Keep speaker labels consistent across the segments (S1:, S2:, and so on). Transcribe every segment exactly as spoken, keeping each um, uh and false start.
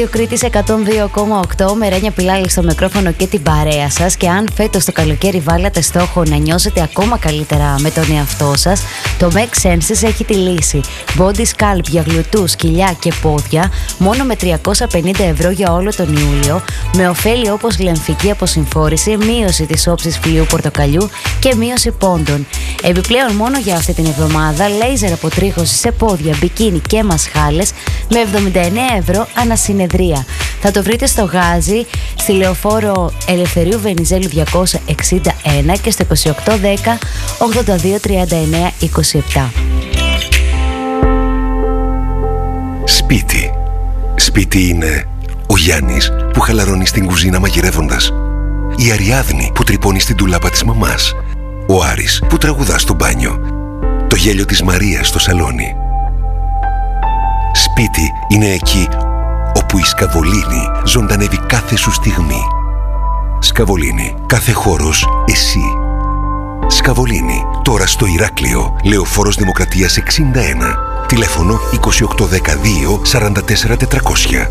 S1: Ο Κρήτης εκατόν δύο κόμμα οκτώ με Ρένια Πιλάλη στο μικρόφωνο και την παρέα σας. Και αν φέτος το καλοκαίρι βάλατε στόχο να νιώσετε ακόμα καλύτερα με τον εαυτό σας, το Make Senses έχει τη λύση. Body Scalp για γλουτούς, κοιλιά και πόδια, μόνο με τριακόσια πενήντα ευρώ για όλο τον Ιούλιο, με ωφέλη όπως λεμφική αποσυμφόρηση, μείωση της όψης φυλλιού πορτοκαλιού και μείωση πόντων. Επιπλέον, μόνο για αυτή την εβδομάδα, λέιζερ αποτρίχωση σε πόδια, μπικίνι και μασχάλες με εβδομήντα εννέα ευρώ ανασυνεδρία. Θα το βρείτε στο Γάζι, στη Λεωφόρο Ελευθερίου Βενιζέλου διακόσια εξήντα ένα και στο είκοσι οκτώ δέκα ογδόντα δύο τριάντα εννέα είκοσι επτά.
S2: Σπίτι. Σπίτι είναι ο Γιάννης που χαλαρώνει στην κουζίνα μαγειρεύοντας, η Αριάδνη που τρυπώνει στην τουλάπα της μαμάς, ο Άρης που τραγουδά στο μπάνιο, το γέλιο της Μαρίας στο σαλόνι. Σπίτι είναι εκεί όπου η Σκαβολίνη ζωντανεύει κάθε σου στιγμή. Σκαβολίνη, κάθε χώρος εσύ. Σκαβολίνη, τώρα στο Ηράκλειο, Λεωφόρος Δημοκρατίας εξήντα ένα. Τηλέφωνο είκοσι οκτώ δεκαδύο σαράντα τέσσερα τετρακόσια.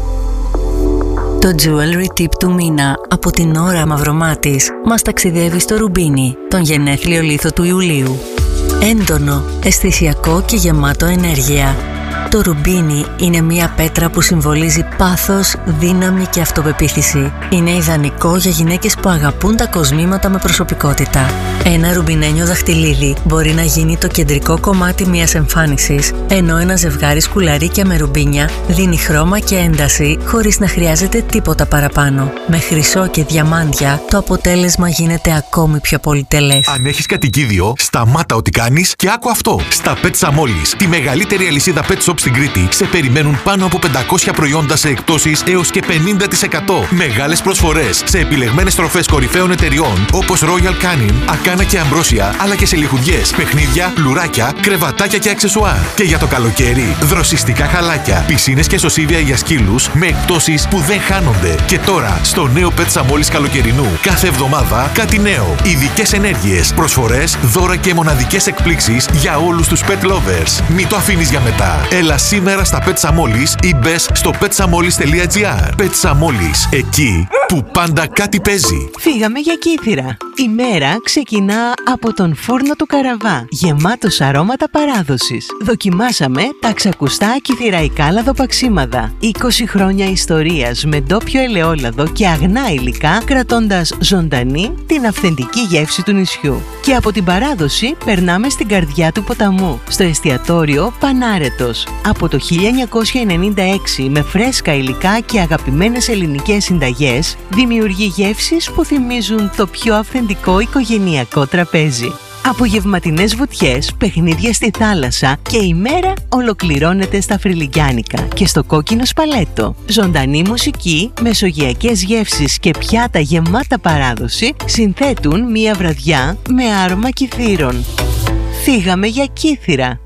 S3: Το jewelry tip του μήνα από την Ώρα Μαυρομάτης μας ταξιδεύει στο Ρουμπίνι, τον γενέθλιο λίθο του Ιουλίου. Έντονο, αισθησιακό και γεμάτο ενέργεια. Το ρουμπίνι είναι μια πέτρα που συμβολίζει πάθος, δύναμη και αυτοπεποίθηση. Είναι ιδανικό για γυναίκες που αγαπούν τα κοσμήματα με προσωπικότητα. Ένα ρουμπινένιο δαχτυλίδι μπορεί να γίνει το κεντρικό κομμάτι μιας εμφάνισης, ενώ ένα ζευγάρι σκουλαρίκια με ρουμπίνια δίνει χρώμα και ένταση χωρίς να χρειάζεται τίποτα παραπάνω. Με χρυσό και διαμάντια το αποτέλεσμα γίνεται ακόμη πιο πολυτελές.
S4: Αν έχεις κατοικίδιο, σταμάτα ό,τι κάνεις και άκου αυτό. Στα Pet Samolis, τη μεγαλύτερη αλυσίδα pet shop στην Κρήτη, σε περιμένουν πάνω από πεντακόσια προϊόντα σε εκπτώσεις έως και πενήντα τοις εκατό. Μεγάλες προσφορές σε επιλεγμένες τροφές κορυφαίων εταιριών όπως Royal Canin, Ακάνα και Αμπρόσια, αλλά και σε λιχουδιές, παιχνίδια, λουράκια, κρεβατάκια και αξεσουάρ. Και για το καλοκαίρι, δροσιστικά χαλάκια, πισίνες και σωσίβια για σκύλους με εκπτώσεις που δεν χάνονται. Και τώρα, στο νέο Pet Samolis καλοκαιρινού, κάθε εβδομάδα κάτι νέο. Ειδικές ενέργειες, προσφορές, δώρα και μοναδικές εκπλήξεις για όλους τους pet lovers. Μην το αφήνεις για μετά. Έλα σήμερα στα Pet Samolis ή μπες στο pet samolis τελεία gr. Pet Samolis, εκεί που πάντα κάτι παίζει.
S5: Φύγαμε για Κύθυρα. Η μέρα ξεκινά από τον φούρνο του Καραβά, γεμάτος αρώματα παράδοσης. Δοκιμάσαμε τα ξακουστά κυθυραϊκά λαδοπαξίμαδα. είκοσι χρόνια ιστορίας με ντόπιο ελαιόλαδο και αγνά υλικά, κρατώντας ζωντανή την αυθεντική γεύση του νησιού. Και από την παράδοση περνάμε στην καρδιά του ποταμού, στο εστιατόριο Πανάρετος. Από το χίλια εννιακόσια ενενήντα έξι, με φρέσκα υλικά και αγαπημένες ελληνικές συνταγές, δημιουργεί γεύσεις που θυμίζουν το πιο αυθεντικό οικογενειακό τραπέζι. Απογευματινές βουτιές, παιχνίδια στη θάλασσα και η μέρα ολοκληρώνεται στα Φρυλικιάνικα και στο Κόκκινο Σπαλέτο. Ζωντανή μουσική, μεσογειακές γεύσεις και πιάτα γεμάτα παράδοση συνθέτουν μία βραδιά με άρωμα κυθύρων. Φύγαμε για Κύθυρα.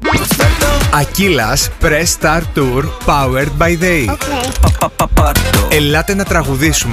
S6: Ακύλας Press Star Tour Powered by Day.
S7: Okay.
S6: Ελάτε να τραγουδήσουμε